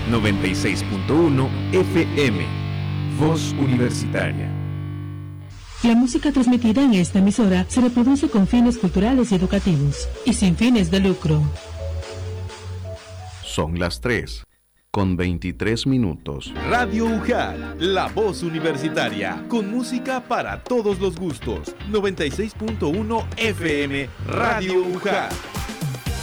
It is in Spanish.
96.1 FM. Voz Universitaria. La música transmitida en esta emisora se reproduce con fines culturales y educativos y sin fines de lucro. Son las 3:23. Radio UJAL, la voz universitaria, con música para todos los gustos. 96.1 FM, Radio UJAL.